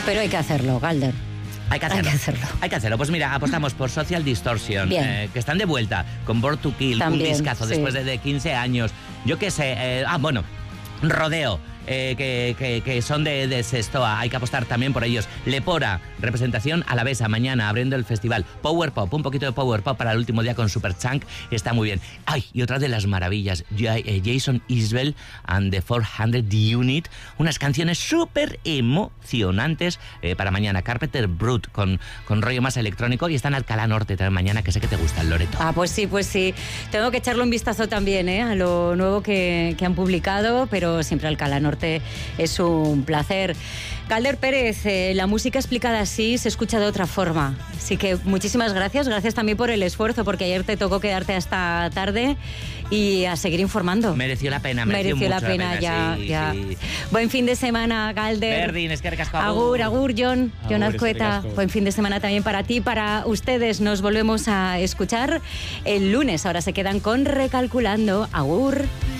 Pero hay que hacerlo, Galder. Hay que hacerlo. Pues mira, apostamos por Social Distortion, que están de vuelta con Born to Kill, también, un discazo después de 15 años. Yo qué sé, Rodeo. Que son de Sestoa, hay que apostar también por ellos. Lepora, representación Alavesa mañana abriendo el festival. Power Pop, un poquito de Power Pop para el último día con Superchunk, está muy bien. Ay, y otra de las maravillas, Jason Isbell and the 400 Unit, unas canciones súper emocionantes para mañana. Carpenter Brut con rollo más electrónico, y está en Alcalá Norte también mañana, que sé que te gusta, el Loreto. Pues sí, tengo que echarle un vistazo también a lo nuevo que han publicado, pero siempre Alcalá Norte es un placer. Galder Pérez, la música explicada así se escucha de otra forma. Así que muchísimas gracias también por el esfuerzo, porque ayer te tocó quedarte hasta tarde y a seguir informando. Mereció la pena, ya. Sí. Buen fin de semana, Galder. Berdin, eskerrik asko. Agur, Jon Azcueta. Buen fin de semana también para ti, para ustedes. Nos volvemos a escuchar el lunes. Ahora se quedan con Recalculando. Agur.